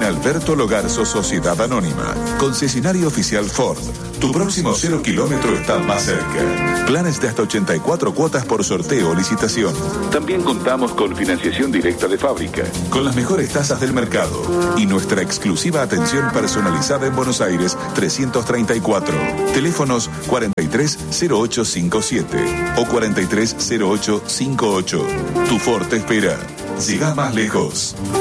Alberto Logarzo Sociedad Anónima, concesionario oficial Ford. Tu próximo 0 kilómetro está más cerca. Planes de hasta 84 cuotas por sorteo o licitación. También contamos con financiación directa de fábrica, con las mejores tasas del mercado y nuestra exclusiva atención personalizada en Buenos Aires 334. Teléfonos 430857 o 430858. Tu Ford te espera. Llega más lejos.